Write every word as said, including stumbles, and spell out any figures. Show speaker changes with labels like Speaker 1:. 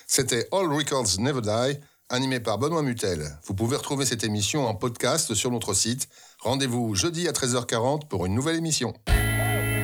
Speaker 1: C'était All Records Never Die, animé par Benoît Mutel. Vous pouvez retrouver cette émission en podcast sur notre site. Rendez-vous jeudi à treize heures quarante pour une nouvelle émission.